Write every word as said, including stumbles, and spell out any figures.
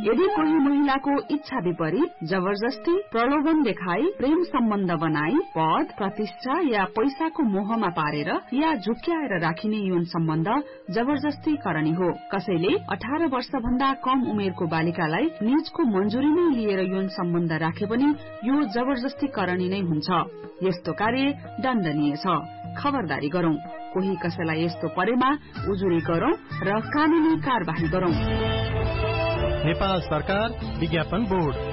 यदि कोही महिलाको इच्छा विपरीत जबरजस्ती प्रलोभन देखाई प्रेम सम्बन्ध बनाई पद प्रतिष्ठा या पैसाको मोहमा पारेर या झुक्क्याएर राखिने यौन सम्बन्ध जबरजस्ती करनी हो। कसैले अठार वर्ष भन्दा कम उमेरको बालिकालाई निजको मंजूरी नै लिएर यौन सम्बन्ध राखे पनि यो जबरजस्ती करनी नै हुन्छ। यस्तो कार्य दण्डनीय छ। खबरदारी गरौं, कोही कसैलाई यस्तो परेमा उजुरी गरौं र कानूनी कार्यवाही गरौं। नेपाल सरकार विज्ञापन बोर्ड।